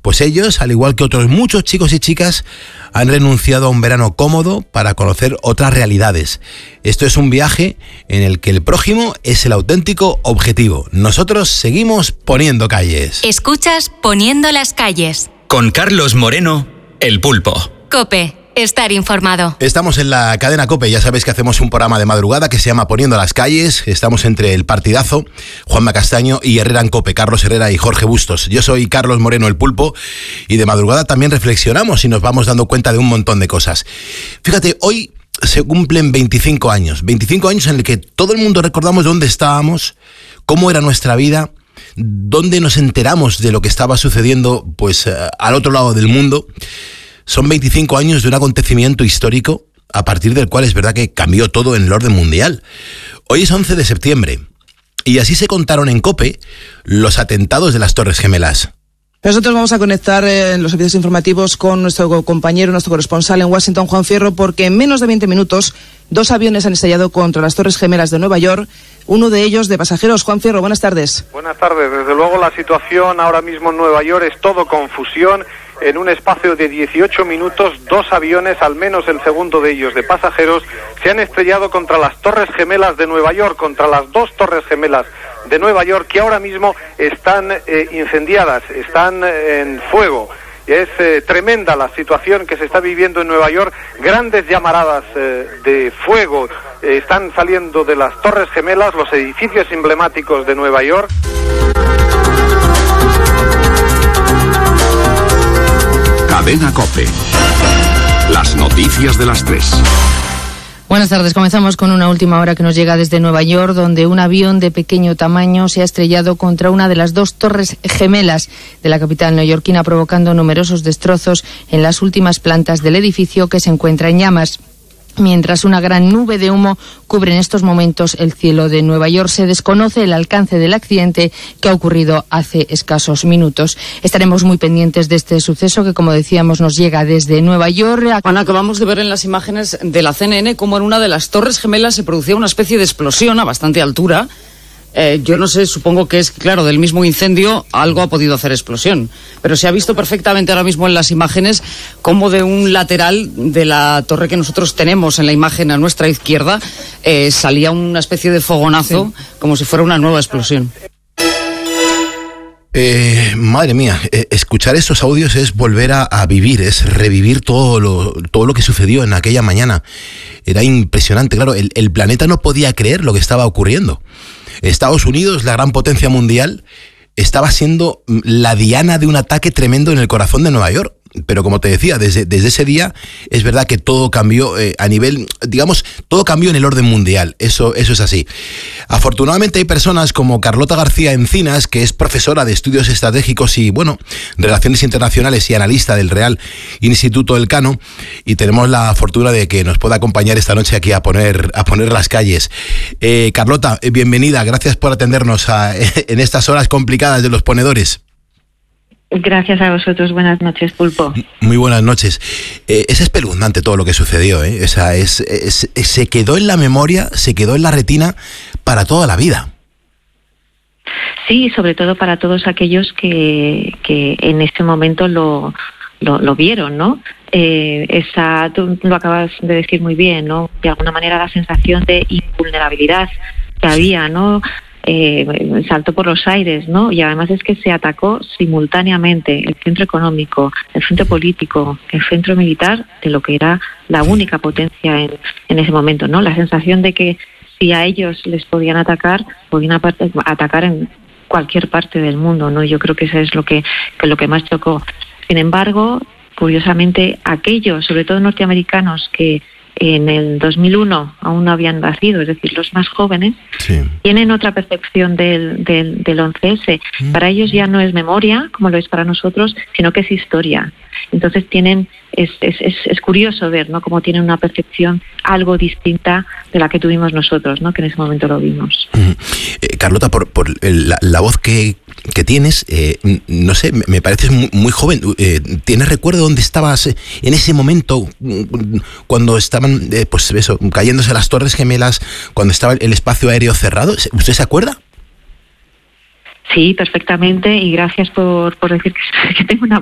Pues ellos, al igual que otros muchos chicos y chicas, han renunciado a un verano cómodo para conocer otras realidades. Esto es un viaje en el que el prójimo es el auténtico objetivo. Nosotros seguimos poniendo calles. Escuchas Poniendo las calles. Con Carlos Moreno, El Pulpo. COPE. Estar informado. Estamos en la cadena COPE, ya sabéis que hacemos un programa de madrugada que se llama Poniendo las calles. Estamos entre el partidazo, Juanma Castaño y Herrera en COPE, Carlos Herrera y Jorge Bustos. Yo soy Carlos Moreno, El Pulpo, y de madrugada también reflexionamos y nos vamos dando cuenta de un montón de cosas. Fíjate, hoy se cumplen 25 años en el que todo el mundo recordamos dónde estábamos, cómo era nuestra vida, dónde nos enteramos de lo que estaba sucediendo pues al otro lado del mundo. Son 25 años de un acontecimiento histórico a partir del cual es verdad que cambió todo en el orden mundial. Hoy es 11 de septiembre y así se contaron en COPE los atentados de las Torres Gemelas. Nosotros vamos a conectar en los servicios informativos con nuestro compañero, nuestro corresponsal en Washington, Juan Fierro, porque en menos de 20 minutos 2 aviones han estallado contra las Torres Gemelas de Nueva York, uno de ellos de pasajeros. Juan Fierro, buenas tardes. Buenas tardes. Desde luego la situación ahora mismo en Nueva York es todo confusión. En un espacio de 18 minutos, 2 aviones, al menos el segundo de ellos de pasajeros, se han estrellado contra las Torres Gemelas de Nueva York, contra las 2 Torres Gemelas de Nueva York, que ahora mismo están incendiadas, están en fuego. Es tremenda la situación que se está viviendo en Nueva York. Grandes llamaradas de fuego están saliendo de las Torres Gemelas, los edificios emblemáticos de Nueva York. Cadena COPE. Las noticias de las 3. Buenas tardes. Comenzamos con una última hora que nos llega desde Nueva York, donde un avión de pequeño tamaño se ha estrellado contra una de las 2 torres gemelas de la capital neoyorquina, provocando numerosos destrozos en las últimas plantas del edificio, que se encuentra en llamas. Mientras una gran nube de humo cubre en estos momentos el cielo de Nueva York, se desconoce el alcance del accidente que ha ocurrido hace escasos minutos. Estaremos muy pendientes de este suceso que, como decíamos, nos llega desde Nueva York. Juan, acabamos de ver en las imágenes de la CNN cómo en una de las Torres Gemelas se producía una especie de explosión a bastante altura. Yo no sé, supongo que es, claro, del mismo incendio algo ha podido hacer explosión, pero se ha visto perfectamente ahora mismo en las imágenes cómo de un lateral de la torre que nosotros tenemos en la imagen a nuestra izquierda salía una especie de fogonazo, sí, como si fuera una nueva explosión. Madre mía, escuchar esos audios es volver a vivir, es revivir todo lo que sucedió en aquella mañana. Era impresionante, claro, el planeta no podía creer lo que estaba ocurriendo. Estados Unidos, la gran potencia mundial, estaba siendo la diana de un ataque tremendo en el corazón de Nueva York. Pero como te decía, desde ese día es verdad que todo cambió a nivel, digamos, todo cambió en el orden mundial. Eso es así. Afortunadamente hay personas como Carlota García Encinas, que es profesora de estudios estratégicos y, bueno, relaciones internacionales y analista del Real Instituto Elcano, y tenemos la fortuna de que nos pueda acompañar esta noche aquí a poner las calles. Carlota, bienvenida, gracias por atendernos en estas horas complicadas de los ponedores. Gracias a vosotros. Buenas noches, Pulpo. Muy buenas noches. Es espeluznante todo lo que sucedió, ¿eh? O sea, se quedó en la memoria, se quedó en la retina para toda la vida. Sí, sobre todo para todos aquellos que en ese momento lo vieron, ¿no? Tú lo acabas de decir muy bien, ¿no? De alguna manera la sensación de invulnerabilidad que había, ¿no? Saltó por los aires, ¿no? Y además es que se atacó simultáneamente el centro económico, el centro político, el centro militar de lo que era la única potencia en ese momento, ¿no? La sensación de que si a ellos les podían atacar en cualquier parte del mundo, ¿no? Yo creo que eso es lo que más chocó. Sin embargo, curiosamente, aquellos, sobre todo norteamericanos, que en el 2001 aún no habían nacido, es decir, los más jóvenes, sí, tienen otra percepción del 11S. Para ellos ya no es memoria, como lo es para nosotros, sino que es historia. Entonces es curioso ver, ¿no?, cómo tienen una percepción algo distinta de la que tuvimos nosotros, ¿no?, que en ese momento lo vimos. Carlota, por la voz que tienes, no sé, me pareces muy joven. ¿Tienes recuerdo dónde estabas en ese momento cuando estaban cayéndose las Torres Gemelas, cuando estaba el espacio aéreo cerrado? ¿Usted se acuerda? Sí, perfectamente, y gracias por decir que tengo una